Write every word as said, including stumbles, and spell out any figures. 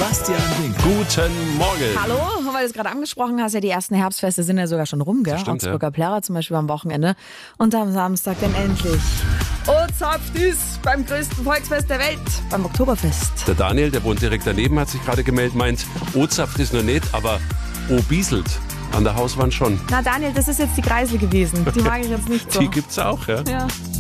Bastian Wink. Guten Morgen. Hallo, weil du es gerade angesprochen hast, ja, die ersten Herbstfeste sind ja sogar schon rum, gell? Stimmt, Augsburger ja. Plärrer zum Beispiel am Wochenende. Und am Samstag dann endlich O-Zapft ist beim größten Volksfest der Welt, beim Oktoberfest. Der Daniel, der wohnt direkt daneben, hat sich gerade gemeldet, meint, O-Zapft ist noch nicht, aber O-Bieselt an der Hauswand schon. Na Daniel, das ist jetzt die Kreisel gewesen. Die mag ich jetzt nicht so. Die gibt's auch, ja. Ja.